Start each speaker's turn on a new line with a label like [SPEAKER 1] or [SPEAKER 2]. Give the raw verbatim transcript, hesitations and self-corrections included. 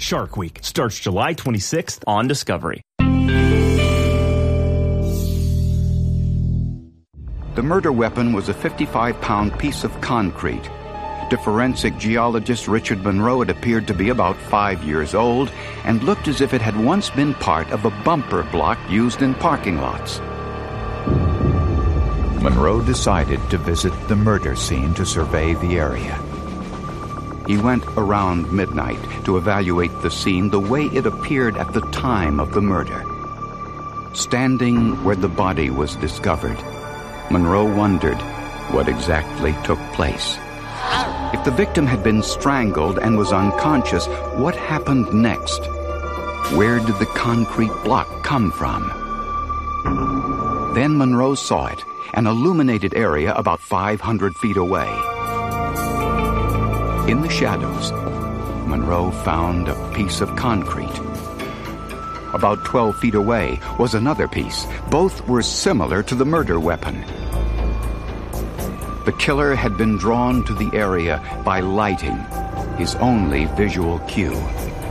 [SPEAKER 1] Shark Week starts July twenty-sixth on Discovery.
[SPEAKER 2] The murder weapon was a fifty-five pound piece of concrete. To forensic geologist Richard Monroe, it appeared to be about five years old and looked as if it had once been part of a bumper block used in parking lots. Monroe decided to visit the murder scene to survey the area. He went around midnight to evaluate the scene the way it appeared at the time of the murder. Standing where the body was discovered, Monroe wondered what exactly took place. If the victim had been strangled and was unconscious, what happened next? Where did the concrete block come from? Then Monroe saw it, an illuminated area about five hundred feet away. In the shadows, Monroe found a piece of concrete. About twelve feet away was another piece. Both were similar to the murder weapon. The killer had been drawn to the area by lighting, his only visual cue.